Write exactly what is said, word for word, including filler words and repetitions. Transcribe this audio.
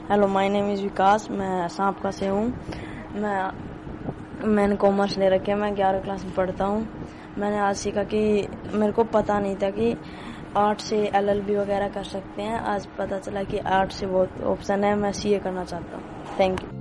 Hello, my name is विकास। मैं सांपका से हूँ। मैं मैंने कॉमर्स ले रखे है। मैं ग्यारह क्लास में पढ़ता हूँ। मैंने आज सीखा कि मेरे को पता नहीं था कि आर्ट से एल एल बी वगैरह कर सकते हैं। आज पता चला कि आर्ट से बहुत ऑप्शन है। मैं सी ए करना चाहता हूँ। Thank you.